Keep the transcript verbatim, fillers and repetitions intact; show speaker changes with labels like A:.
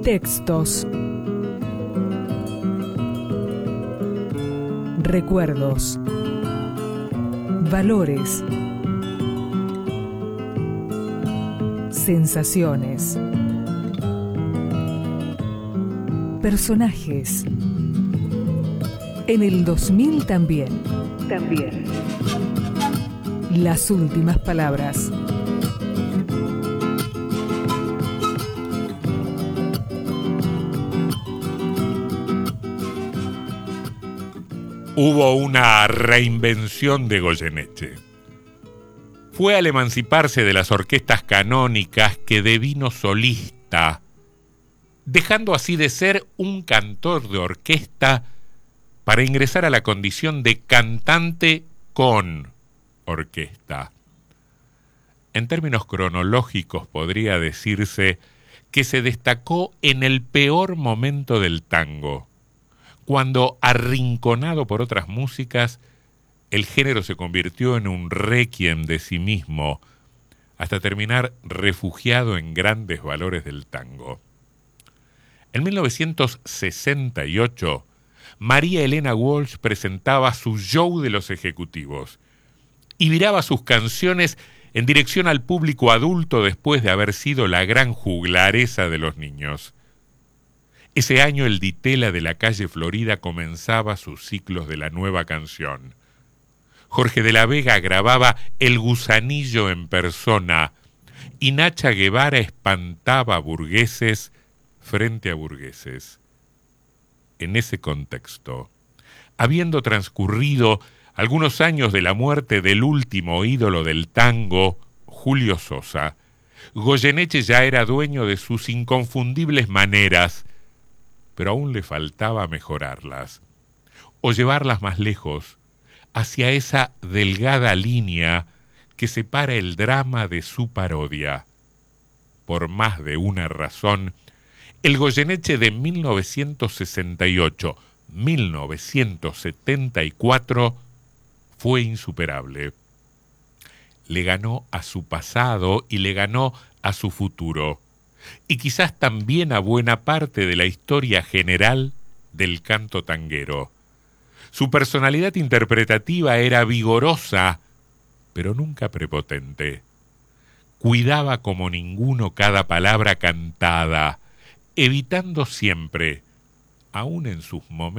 A: Textos, recuerdos, valores, sensaciones, personajes. En el dos mil también. También. Las últimas palabras.
B: Hubo una reinvención de Goyeneche. Fue al emanciparse de las orquestas canónicas que devino solista, dejando así de ser un cantor de orquesta para ingresar a la condición de cantante con orquesta. En términos cronológicos podría decirse que se destacó en el peor momento del tango, cuando, arrinconado por otras músicas, el género se convirtió en un requiem de sí mismo, hasta terminar refugiado en grandes valores del tango. En mil novecientos sesenta y ocho, María Elena Walsh presentaba su Show de los Ejecutivos y viraba sus canciones en dirección al público adulto después de haber sido la gran juglaresa de los niños. Ese año el Ditela de la calle Florida comenzaba sus ciclos de la nueva canción. Jorge de la Vega grababa El Gusanillo en persona y Nacha Guevara espantaba a burgueses frente a burgueses. En ese contexto, habiendo transcurrido algunos años de la muerte del último ídolo del tango, Julio Sosa, Goyeneche ya era dueño de sus inconfundibles maneras, pero aún le faltaba mejorarlas, o llevarlas más lejos, hacia esa delgada línea que separa el drama de su parodia. Por más de una razón, el Goyeneche de mil novecientos sesenta y ocho a mil novecientos setenta y cuatro fue insuperable. Le ganó a su pasado y le ganó a su futuro, y quizás también a buena parte de la historia general del canto tanguero. Su personalidad interpretativa era vigorosa, pero nunca prepotente. Cuidaba como ninguno cada palabra cantada, evitando siempre, aun en sus momentos